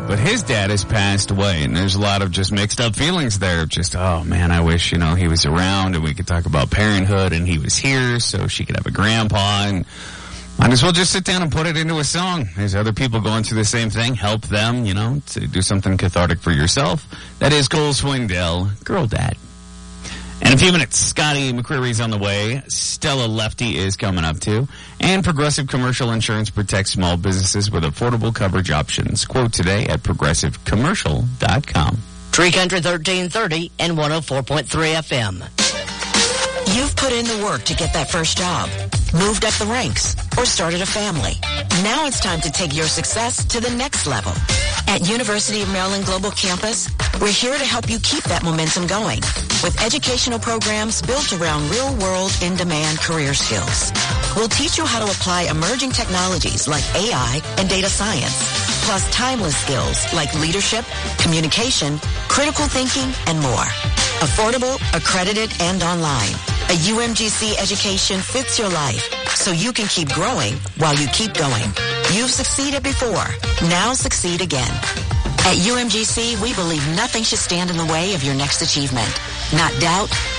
But his dad has passed away, and there's a lot of just mixed up feelings there. Just, oh man, I wish, he was around and we could talk about parenthood and he was here so she could have a grandpa, and might as well just sit down and put it into a song. There's other people going through the same thing. Help them, to do something cathartic for yourself. That is Cole Swindell, Girl Dad. In a few minutes, Scotty McCreary's on the way. Stella Lefty is coming up too. And Progressive Commercial Insurance protects small businesses with affordable coverage options. Quote today at progressivecommercial.com. Tree Country 1330 and 104.3 FM. You've put in the work to get that first job, moved up the ranks, or started a family. Now it's time to take your success to the next level. At University of Maryland Global Campus, we're here to help you keep that momentum going with educational programs built around real-world, in-demand career skills. We'll teach you how to apply emerging technologies like AI and data science, plus timeless skills like leadership, communication, critical thinking, and more. Affordable, accredited, and online. A UMGC education fits your life so you can keep growing while you keep going. You've succeeded before. Now succeed again. At UMGC, we believe nothing should stand in the way of your next achievement. Not doubt,